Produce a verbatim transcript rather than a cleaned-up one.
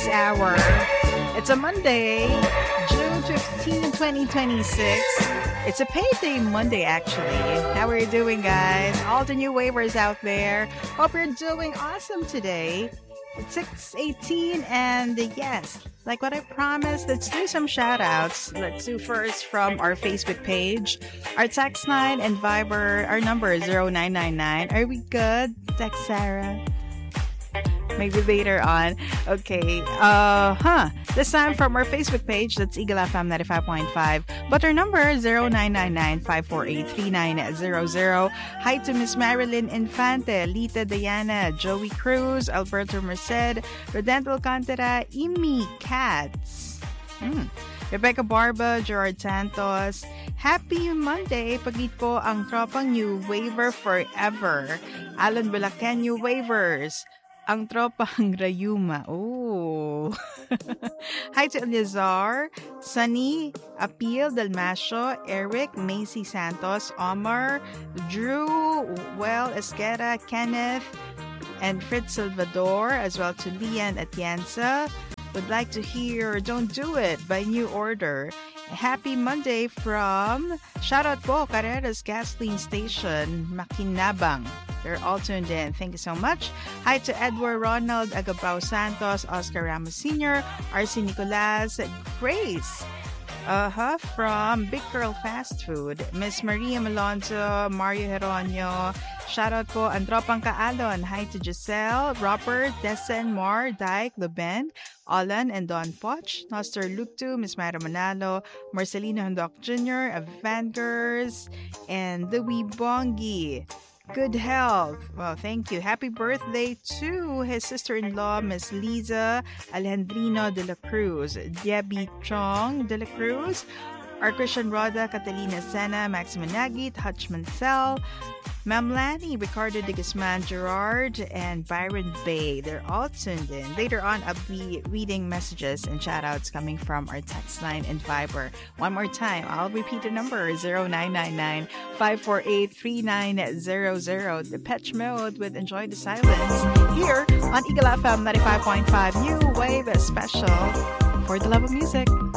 hour. It's a Monday, June fifteenth, twenty twenty-six. It's a payday Monday, actually. How are you doing, guys? All the new waivers out there. Hope you're doing awesome today. It's six eighteen, and yes, like what I promised, let's do some shout-outs. Let's do first from our Facebook page. Our text line and Viber, our number is zero nine nine nine. Are we good? Text Sarah. Maybe later on. Okay. Uh huh. This time from our Facebook page, that's Eagle F M ninety-five point five. But our number is zero nine nine nine, five four eight, three nine zero zero. Hi to Miss Marilyn Infante, Lita Diana, Joey Cruz, Alberto Merced, Rodento Alcantara, Imi Katz. Hmm. Rebecca Barba, Gerard Santos. Happy Monday! Pagit po ang tropang new waiver forever. Alan Bulacan, new waivers. Ang tropang Rayuma. Oh. Hi to Elizar, Sunny, Apil, Dalmasio, Eric, Macy Santos, Omar, Drew, Well, Esquera, Kenneth, and Fritz Salvador, as well to Lian Atienza. Would like to hear Don't Do It by New Order. Happy Monday from shoutout po Carreras Gasoline Station, Makinabang. They're all tuned in. Thank you so much. Hi to Edward Ronald Agabao Santos, Oscar Ramos Senior, R C Nicolas, Grace. Uh-huh, from Big Girl Fast Food, Miss Maria Malonzo, Mario Heronio. Shoutout po ang tropang Kaalon. Hi to Giselle, Robert, Desen, Mar, Dyke, Luben, Alan, and Don Poch. Noster Luktu, Miss Mara Manalo, Marcelino Handok Junior, Avangers, and Louis Bongi. Good health. Well, thank you. Happy birthday to his sister-in-law, Miss Liza Alejandrino de la Cruz, Debbie Chong de la Cruz, our Christian Roda, Catalina Sena, Maxima Nagit, Hutch Mansell, Ma'am Lanny, Ricardo de Guzman, Gerard, and Byron Bay. They're all tuned in. Later on, I'll be reading messages and shout-outs coming from our text line and Viber. One more time, I'll repeat the number, zero nine nine nine, five four eight, three nine zero zero. Depeche Mode with Enjoy the Silence here on Eagle F M ninety-five point five New Wave Special for the love of music.